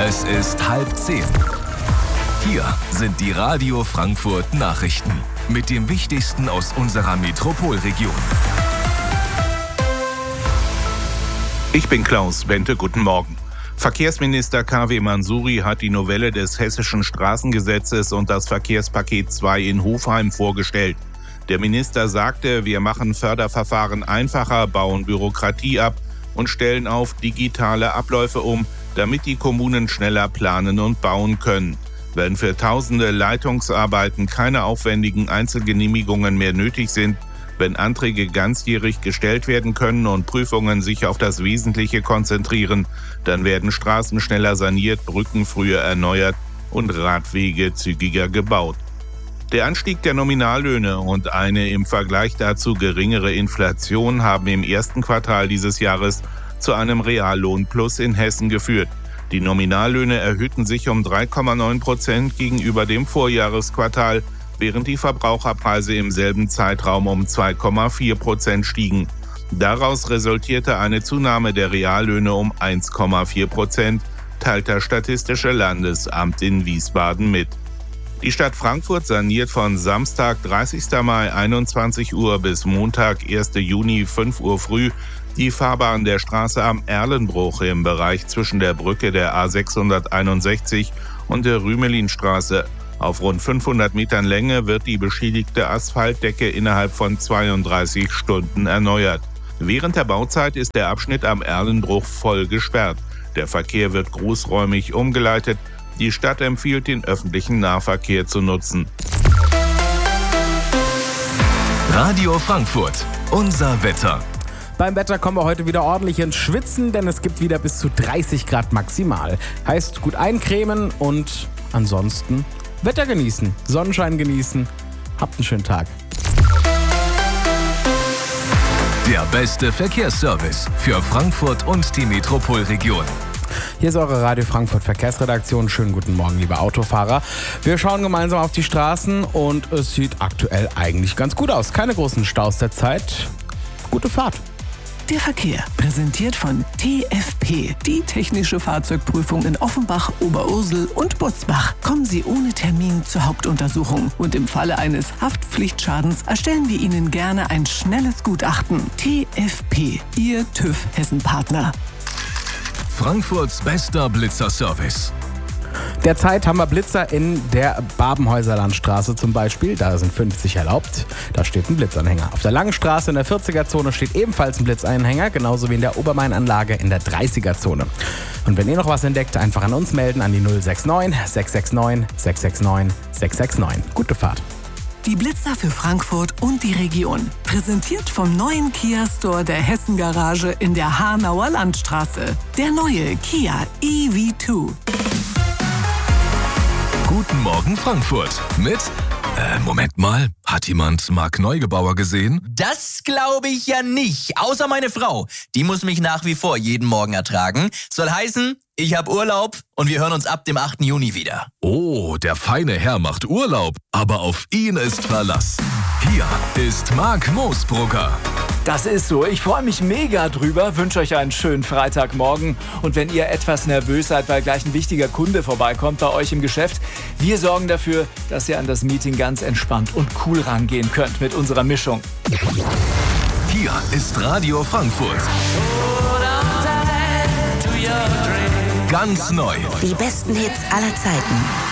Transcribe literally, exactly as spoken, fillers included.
Es ist halb zehn. Hier sind die Radio Frankfurt Nachrichten mit dem Wichtigsten aus unserer Metropolregion. Ich bin Klaus Bente, guten Morgen. Verkehrsminister K W Mansouri hat die Novelle des Hessischen Straßengesetzes und das Verkehrspaket zwei in Hofheim vorgestellt. Der Minister sagte, wir machen Förderverfahren einfacher, bauen Bürokratie ab und stellen auf digitale Abläufe um, damit die Kommunen schneller planen und bauen können. Wenn für tausende Leitungsarbeiten keine aufwendigen Einzelgenehmigungen mehr nötig sind, wenn Anträge ganzjährig gestellt werden können und Prüfungen sich auf das Wesentliche konzentrieren, dann werden Straßen schneller saniert, Brücken früher erneuert und Radwege zügiger gebaut. Der Anstieg der Nominallöhne und eine im Vergleich dazu geringere Inflation haben im ersten Quartal dieses Jahres zu einem Reallohnplus in Hessen geführt. Die Nominallöhne erhöhten sich um drei Komma neun Prozent gegenüber dem Vorjahresquartal, während die Verbraucherpreise im selben Zeitraum um zwei Komma vier Prozent stiegen. Daraus resultierte eine Zunahme der Reallöhne um eins Komma vier Prozent, teilt das Statistische Landesamt in Wiesbaden mit. Die Stadt Frankfurt saniert von Samstag, dreißigsten Mai, einundzwanzig Uhr bis Montag, ersten Juni, fünf Uhr früh die Fahrbahn der Straße am Erlenbruch im Bereich zwischen der Brücke der A sechshunderteinundsechzig und der Rümelinstraße. Auf rund fünfhundert Metern Länge wird die beschädigte Asphaltdecke innerhalb von zweiunddreißig Stunden erneuert. Während der Bauzeit ist der Abschnitt am Erlenbruch voll gesperrt. Der Verkehr wird großräumig umgeleitet. Die Stadt empfiehlt, den öffentlichen Nahverkehr zu nutzen. Radio Frankfurt, unser Wetter. Beim Wetter kommen wir heute wieder ordentlich ins Schwitzen, denn es gibt wieder bis zu dreißig Grad maximal. Heißt gut eincremen und ansonsten Wetter genießen, Sonnenschein genießen. Habt einen schönen Tag. Der beste Verkehrsservice für Frankfurt und die Metropolregion. Hier ist eure Radio Frankfurt Verkehrsredaktion. Schönen guten Morgen, liebe Autofahrer. Wir schauen gemeinsam auf die Straßen und es sieht aktuell eigentlich ganz gut aus. Keine großen Staus der Zeit. Gute Fahrt. Der Verkehr, präsentiert von T F P, die technische Fahrzeugprüfung in Offenbach, Oberursel und Butzbach. Kommen Sie ohne Termin zur Hauptuntersuchung und im Falle eines Haftpflichtschadens erstellen wir Ihnen gerne ein schnelles Gutachten. T F P, Ihr TÜV Hessen-Partner. Frankfurts bester Blitzerservice. Derzeit haben wir Blitzer in der Babenhäuser Landstraße zum Beispiel. Da sind fünfzig erlaubt. Da steht ein Blitzanhänger. Auf der Langen Straße in der vierziger-Zone steht ebenfalls ein Blitzanhänger, genauso wie in der Obermain-Anlage in der dreißiger-Zone. Und wenn ihr noch was entdeckt, einfach an uns melden an die null sechs neun, sechs sechs neun, sechs sechs neun, sechs sechs neun. Gute Fahrt. Die Blitzer für Frankfurt und die Region. Präsentiert vom neuen Kia Store der Hessen Garage in der Hanauer Landstraße. Der neue Kia E V zwei. Guten Morgen Frankfurt mit, äh, Moment mal, hat jemand Marc Neugebauer gesehen? Das glaube ich ja nicht, außer meine Frau. Die muss mich nach wie vor jeden Morgen ertragen. Soll heißen, ich habe Urlaub und wir hören uns ab dem achten Juni wieder. Oh, der feine Herr macht Urlaub, aber auf ihn ist Verlass. Hier ist Marc Moosbrugger. Das ist so. Ich freue mich mega drüber, wünsche euch einen schönen Freitagmorgen. Und wenn ihr etwas nervös seid, weil gleich ein wichtiger Kunde vorbeikommt bei euch im Geschäft, wir sorgen dafür, dass ihr an das Meeting ganz entspannt und cool rangehen könnt mit unserer Mischung. Hier ist Radio Frankfurt. Ganz neu. Die besten Hits aller Zeiten.